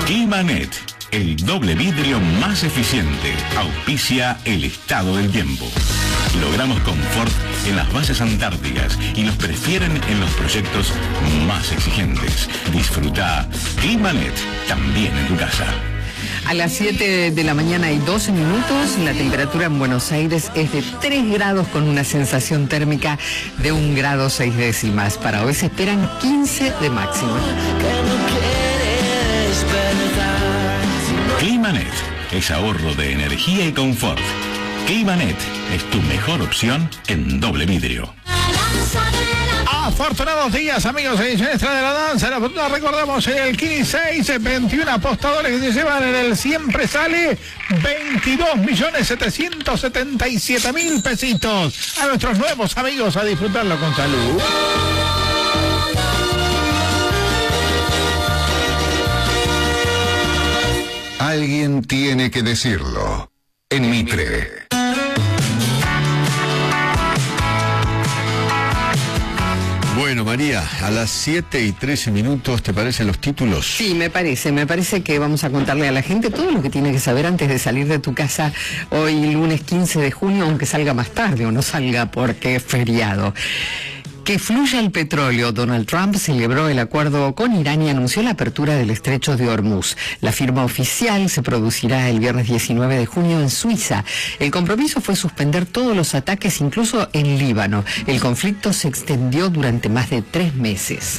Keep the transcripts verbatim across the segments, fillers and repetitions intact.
Climanet, el doble vidrio más eficiente, auspicia el estado del tiempo. Logramos confort en las bases antárticas y los prefieren en los proyectos más exigentes. Disfruta Climanet también en tu casa. A las siete de la mañana y doce minutos, la temperatura en Buenos Aires es de tres grados con una sensación térmica de un grado seis décimas. Para hoy se esperan quince de máxima. Climanet es ahorro de energía y confort. Climanet es tu mejor opción en doble vidrio. Afortunados días, amigos, edición extra de la danza. La fortuna, recordamos, el quince, seis, veintiuno apostadores que se llevan en el siempre sale veintidós millones setecientos setenta y siete mil pesitos. A nuestros nuevos amigos, a disfrutarlo con salud. Alguien tiene que decirlo. En Mitre. Bueno, María, a las siete y trece minutos, ¿te parecen los títulos? Sí, me parece, me parece que vamos a contarle a la gente todo lo que tiene que saber antes de salir de tu casa hoy lunes quince de junio, aunque salga más tarde o no salga porque es feriado. Que fluya el petróleo. Donald Trump celebró el acuerdo con Irán y anunció la apertura del estrecho de Hormuz. La firma oficial se producirá el viernes diecinueve de junio en Suiza. El compromiso fue suspender todos los ataques, incluso en Líbano. El conflicto se extendió durante más de tres meses.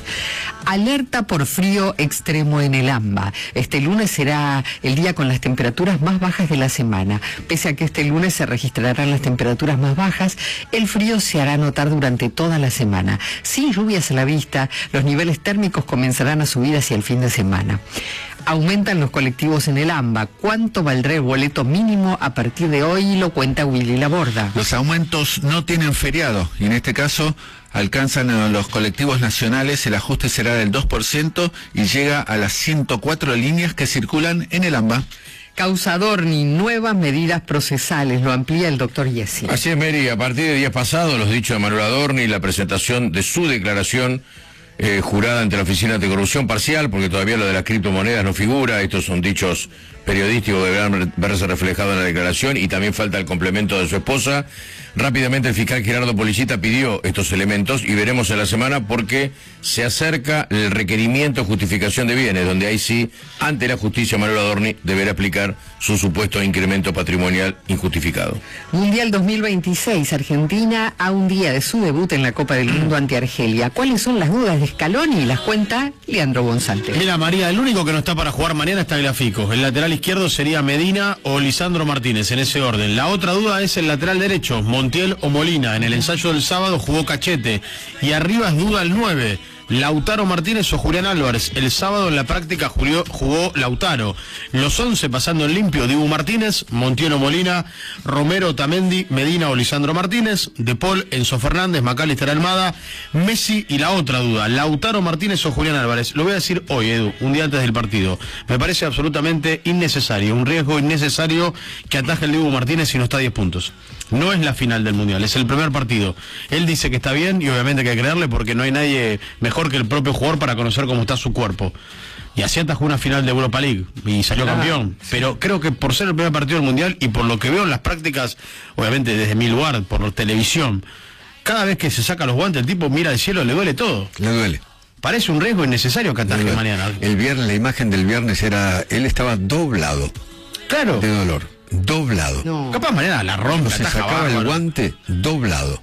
Alerta por frío extremo en el AMBA. Este lunes será el día con las temperaturas más bajas de la semana. Pese a que este lunes se registrarán las temperaturas más bajas, el frío se hará notar durante toda la semana. Sin lluvias a la vista, los niveles térmicos comenzarán a subir hacia el fin de semana. Aumentan los colectivos en el AMBA. ¿Cuánto valdrá el boleto mínimo a partir de hoy? Lo cuenta Willy Laborda. Los aumentos no tienen feriado y en este caso alcanzan a los colectivos nacionales, el ajuste será del dos por ciento y llega a las ciento cuatro líneas que circulan en el AMBA. Causador ni nuevas medidas procesales, lo amplía el doctor Yessi. Así es, Mary, a partir de días pasados, los dichos de Manuel Adorni y la presentación de su declaración eh, jurada ante la Oficina Anticorrupción Parcial, porque todavía lo de las criptomonedas no figura, estos son dichos periodísticos que deberán verse reflejados en la declaración y también falta el complemento de su esposa. Rápidamente el fiscal Gerardo Policita pidió estos elementos y veremos en la semana porque se acerca el requerimiento de justificación de bienes, donde ahí sí, ante la justicia, Manuel Adorni deberá aplicar su supuesto incremento patrimonial injustificado. Mundial dos mil veintiséis, Argentina a un día de su debut en la Copa del Mundo ante Argelia. ¿Cuáles son las dudas de Scaloni? Las cuenta Leandro Bonzante. Mira, María, el único que no está para jugar mañana es Tagliafico. El lateral izquierdo sería Medina o Lisandro Martínez, en ese orden. La otra duda es el lateral derecho, Montiel o Molina. En el ensayo del sábado jugó Cachete. Y arriba es duda el nueve, Lautaro Martínez o Julián Álvarez. El sábado en la práctica jugó, jugó Lautaro. Los once pasando en limpio: Dibu Martínez, Montiel o Molina, Romero, Tamendi, Medina o Lisandro Martínez, De Paul, Enzo Fernández, Macalister, Almada, Messi. Y la otra duda, Lautaro Martínez o Julián Álvarez. Lo voy a decir hoy, Edu, un día antes del partido. Me parece absolutamente innecesario, un riesgo innecesario que ataje el Dibu Martínez si no está a diez puntos. No es la final del Mundial, es el primer partido. Él dice que está bien y obviamente hay que creerle porque no hay nadie mejor que el propio jugador para conocer cómo está su cuerpo. Y así atajó una final de Europa League y salió claro. campeón. Pero creo que por ser el primer partido del Mundial y por lo que veo en las prácticas, obviamente desde mi lugar, por la televisión, cada vez que se saca los guantes el tipo mira al cielo, le duele todo. Le duele. Parece un riesgo innecesario que ataje mañana. El viernes, la imagen del viernes era, él estaba doblado. Claro. De dolor. Doblado. No. Capaz mañana la rompe, se sacaba bárbaro. El guante doblado.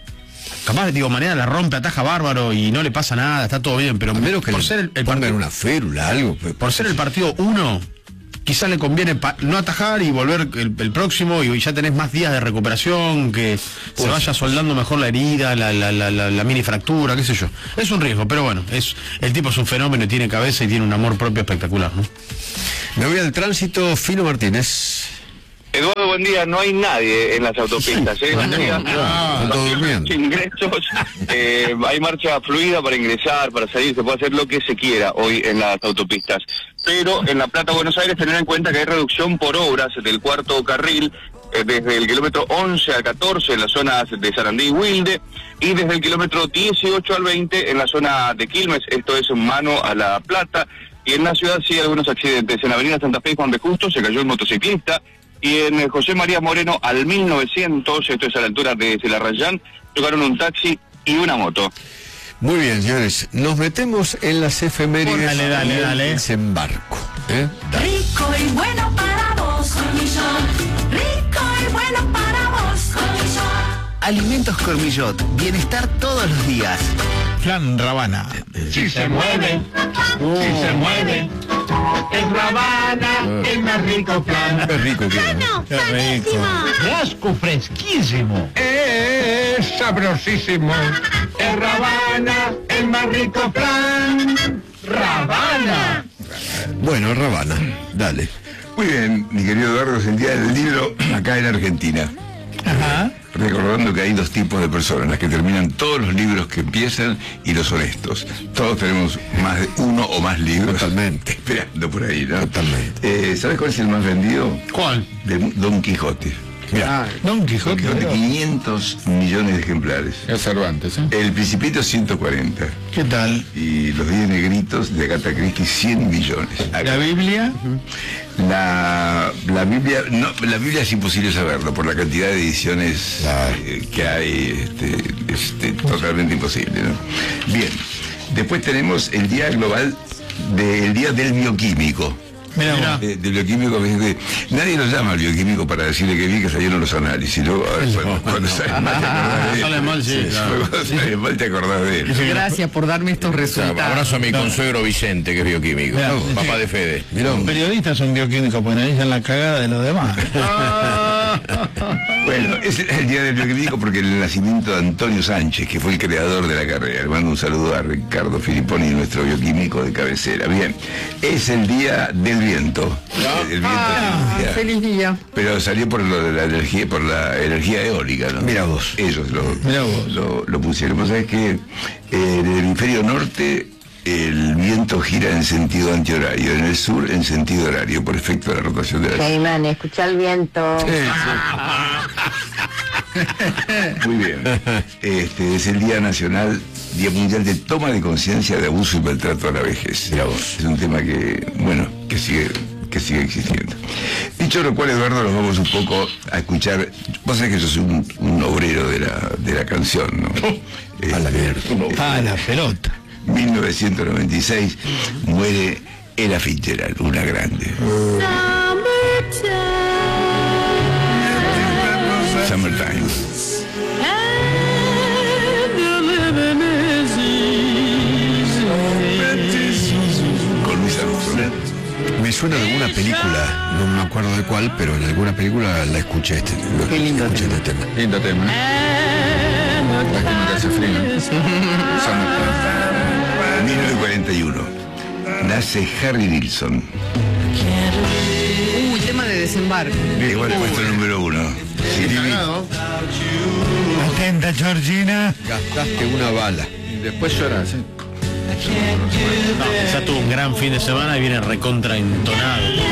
Capaz, digo, mañana la rompe, ataja bárbaro y no le pasa nada, está todo bien, pero menos que por le ser el, el pongan partido, una férula, algo. Por ser el partido uno, quizás le conviene pa no atajar y volver el, el próximo y ya tenés más días de recuperación, que pues, se vaya soldando mejor la herida, la, la, la, la, la mini fractura, qué sé yo. Es un riesgo, pero bueno, es el tipo es un fenómeno y tiene cabeza y tiene un amor propio espectacular, ¿no? Me voy al tránsito, Fino Martínez. Eduardo, buen día. No hay nadie en las autopistas, ¿eh? No, no, no, no, durmiendo. Ingresos, eh, hay marcha fluida para ingresar, para salir, se puede hacer lo que se quiera hoy en las autopistas. Pero en La Plata, Buenos Aires, tener en cuenta que hay reducción por obras del cuarto carril, eh, desde el kilómetro once al catorce en las zonas de Sarandí y Wilde, y desde el kilómetro dieciocho al veinte en la zona de Quilmes, esto es mano a La Plata. Y en la ciudad sí hay algunos accidentes. En Avenida Santa Fe y Juan B. Justo se cayó el motociclista. Y en eh, José María Moreno al mil novecientos, esto es a la altura de Celarrayán, chocaron un taxi y una moto. Muy bien, señores, nos metemos en las efemérides. Dale, dale, y el dale. desembarco. ¿eh? Dale. Rico y bueno para vos, Cormillot. Rico y bueno para vos, Cormillot. Alimentos Cormillot, bienestar todos los días. Flan Ravana. Si se mueve, si se mueve, es Ravana, el más rico flan. Qué rico que ¡Bueno, es. sanísimo! Fresco, fresquísimo. Es sabrosísimo. Es Ravana, el más rico flan. Ravana. Bueno, Ravana, dale. Muy bien, mi querido Eduardo, es el día del libro acá en Argentina. Ajá. Recordando que hay dos tipos de personas, las que terminan todos los libros que empiezan y los honestos. Todos tenemos más de uno o más libros. Totalmente. Esperando por ahí, ¿no? Totalmente. Eh, ¿Sabes cuál es el más vendido? ¿Cuál? De Don Quijote. Mira, Don Quijote. Don Quijote, quinientos millones de ejemplares. Es Cervantes, ¿eh? El Principito, ciento cuarenta. ¿Qué tal? Y los diez negritos de Agatha Christie, cien millones. La Biblia. La, la Biblia, no, la Biblia es imposible saberlo por la cantidad de ediciones eh, que hay, este, este, totalmente imposible, ¿no? Bien, después tenemos el Día Global del Día del Bioquímico. Mira, De, de bioquímico, que nadie lo llama al bioquímico para decirle que bien que salieron los análisis. Luego, a ver, cuando, cuando sale mal te acordás de él. Sale mal, sí, claro. Cuando sale mal te acordás de él. Gracias por darme estos resultados. Abrazo a mi consuegro Vicente, que es bioquímico. Mirá, Papá sí. de Fede. los periodistas son bioquímicos, pues analizan la cagada de los demás. Bueno, es el día del bioquímico porque el nacimiento de Antonio Sánchez, que fue el creador de la carrera. Le mando un saludo a Ricardo Filipponi, nuestro bioquímico de cabecera. Bien, es el día del viento. El viento Ah, es el día. feliz día. Pero salió por lo de la energía, por la energía eólica, ¿no? Mira vos. Ellos lo, Mira vos. lo, lo pusieron. Vos sabés que eh, en el hemisferio norte el viento gira en sentido antihorario, en el sur en sentido horario, por efecto de la rotación de la Tierra. Caimán, escucha el viento. Muy bien. Este es el Día Nacional, Día Mundial de Toma de Conciencia de Abuso y Maltrato a la Vejez. Mira vos. Es un tema que, bueno, que sigue que sigue existiendo. Dicho lo cual, Eduardo, nos vamos un poco a escuchar. Vos sabés que yo soy un, un obrero de la, de la canción, ¿no? Este, a la mierda. Ah, la pelota. mil novecientos noventa y seis muere Ella Fitzgerald, una grande. Summertime. Con Luis Armstrong. Me suena de alguna película, no me acuerdo de cuál, pero en alguna película la escuché este, lo, Qué lindo escuché tema. este tema. Lindo tema. La que hace frío. mil novecientos cuarenta y uno. Nace Harry Nilsson. Uy, tema de desembarco. Igual puesto número uno. Atenta, Georgina. Gastaste una bala. Y después lloras, ¿eh? No, ya tuvo un gran fin de semana y viene recontra entonado.